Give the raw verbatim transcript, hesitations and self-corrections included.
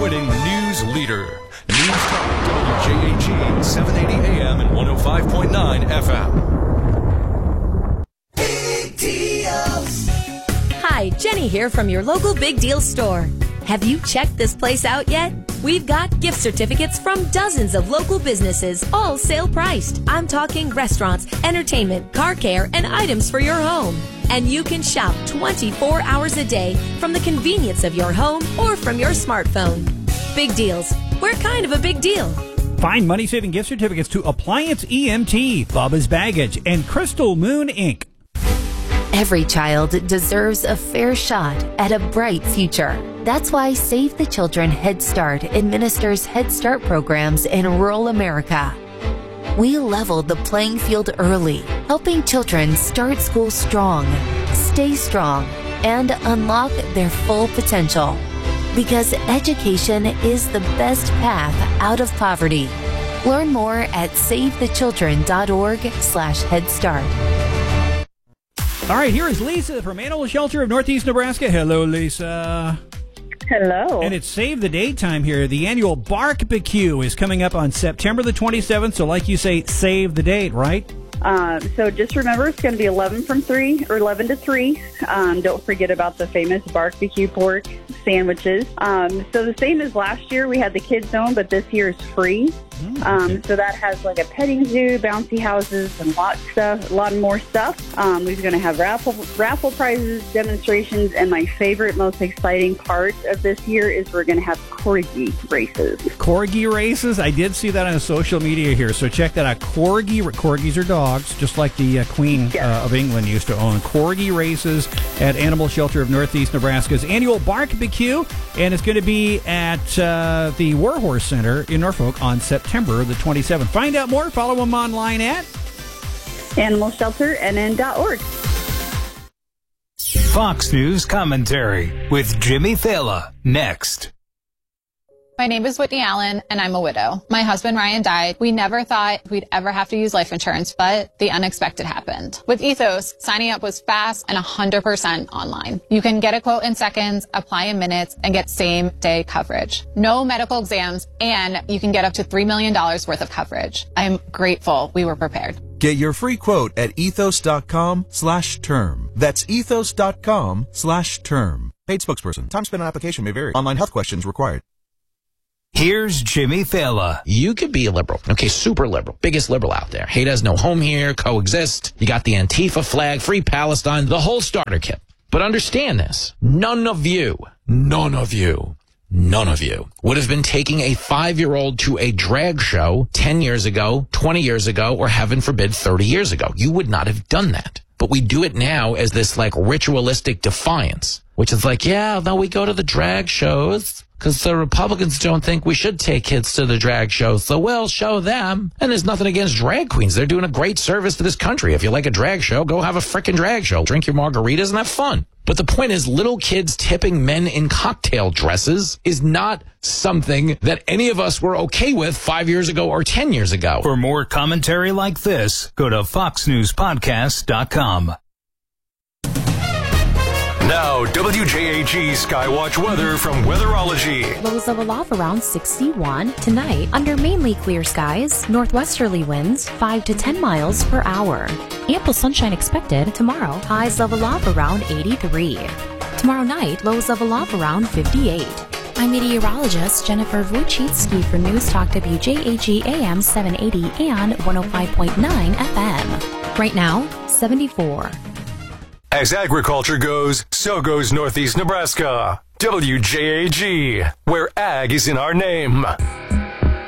award-winning news leader. News Talk W J A G, seven eighty A M and one oh five point nine F M. Big Deals. Hi, Jenny here from your local Big Deals store. Have you checked this place out yet? We've got gift certificates from dozens of local businesses, all sale priced. I'm talking restaurants, entertainment, car care, and items for your home. And you can shop twenty-four hours a day from the convenience of your home or from your smartphone. Big Deals. We're kind of a big deal. Find money-saving gift certificates to Appliance E M T, Bubba's Baggage, and Crystal Moon Incorporated. Every child deserves a fair shot at a bright future. That's why Save the Children Head Start administers Head Start programs in rural America. We leveled the playing field early, helping children start school strong, stay strong, and unlock their full potential. Because education is the best path out of poverty. Learn more at savethechildren.org slash Head Start. All right, here is Lisa from Animal Shelter of Northeast Nebraska. Hello, Lisa. Hello. And it's Save the Date time here. The annual Bark-B-Q is coming up on September the twenty-seventh. So like you say, save the date, right? Um, so just remember, it's going to be eleven from three or eleven to three. Um, don't forget about the famous Bark-B-Q pork sandwiches. Um, so the same as last year, we had the kids zone, but this year is free. Um, so that has like a petting zoo, bouncy houses, and lots of stuff, a lot more stuff. Um, we're going to have raffle raffle prizes, demonstrations, and my favorite, most exciting part of this year is we're going to have corgi races. Corgi races? I did see that on social media here, so check that out. Corgi, corgis are dogs, just like the uh, Queen Yes. uh, of England used to own. Corgi races at Animal Shelter of Northeast Nebraska's annual Bark-B-Q, and it's going to be at uh, the Warhorse Center in Norfolk on September the twenty-seventh. Find out more. Follow them online at animal shelter n n dot org. Fox News Commentary with Jimmy Fallon next. My name is Whitney Allen, and I'm a widow. My husband, Ryan, died. We never thought we'd ever have to use life insurance, but the unexpected happened. With Ethos, signing up was fast and one hundred percent online. You can get a quote in seconds, apply in minutes, and get same-day coverage. No medical exams, and you can get up to three million dollars worth of coverage. I'm grateful we were prepared. Get your free quote at ethos.com slash term. That's ethos.com slash term. Paid spokesperson. Time spent on application may vary. Online health questions required. Here's Jimmy Fallon. You could be a liberal. Okay, super liberal. Biggest liberal out there. Hate has no home here, coexist. You got the Antifa flag, free Palestine, the whole starter kit. But understand this. None of you, none of you, none of you would have been taking a five-year-old to a drag show ten years ago, twenty years ago, or heaven forbid, thirty years ago. You would not have done that. But we do it now as this like ritualistic defiance, which is like, yeah, no, we go to the drag shows because the Republicans don't think we should take kids to the drag shows, so we'll show them. And there's nothing against drag queens. They're doing a great service to this country. If you like a drag show, go have a frickin' drag show. Drink your margaritas and have fun. But the point is, little kids tipping men in cocktail dresses is not something that any of us were okay with five years ago or ten years ago. For more commentary like this, go to fox news podcast dot com. Now, W J A G Skywatch weather from Weatherology. Lows of aloft around sixty-one. Tonight, under mainly clear skies, northwesterly winds five to ten miles per hour. Ample sunshine expected tomorrow. Highs of aloft around eighty-three. Tomorrow night, lows of aloft around fifty-eight. I'm meteorologist Jennifer Wojcicki for News Talk W J A G A M seven eighty and one oh five point nine F M. Right now, seventy-four. As agriculture goes, so goes Northeast Nebraska. W J A G, where ag is in our name.